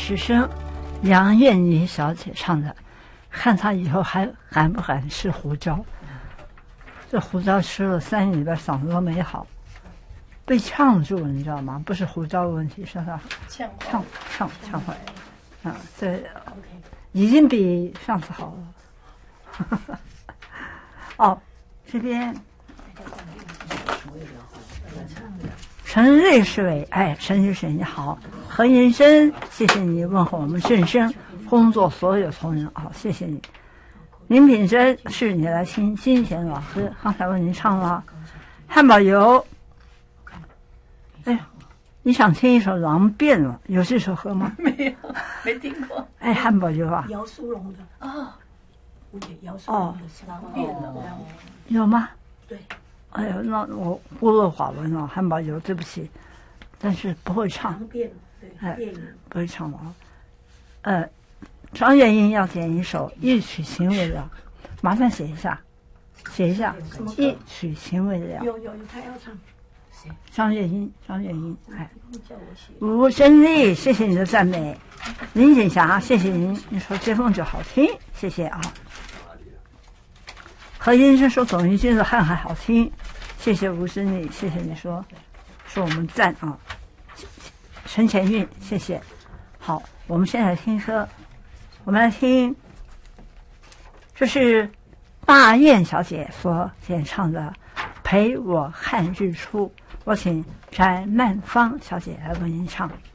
曲声，杨燕妮小姐唱的，看她以后还敢不敢吃胡椒。这胡椒吃了3个礼拜，嗓子都没好，被呛住，你知道吗？不是胡椒的问题，是他呛坏。啊，这已经比上次好了。哦，这边陈瑞水，哎，陈瑞水你好，何延生，谢谢你问候我们正声工作所有同仁啊，谢谢你。林品珍是你来听金贤老师刚才为您唱了汉堡油。哎呀，你想听一首《狼变了》，有这首歌吗？ 没有，没听过。 哎，汉堡油啊， 姚苏蓉的啊， 姚苏蓉的《狼变了》 有吗？ 对。 哎呦，那我孤陋寡闻了，汉堡油，对不起，但是不会唱。 狼变了，对，电影不会唱了。张元英要点一首《一曲情未了》，麻烦写一下，《一曲情未了》。 有，他要唱。 张月英，哎，吴真丽，谢谢你的赞美。林锦霞，谢谢您，你说接风就好听，谢谢啊。何医生说董玉君的汉还好听，谢谢吴真丽，谢谢你说我们赞啊。陈前韵，谢谢。好，我们现在听歌，我们来听，这是大雁小姐所演唱的《陪我看日出》。我请翟曼芳小姐来为您唱。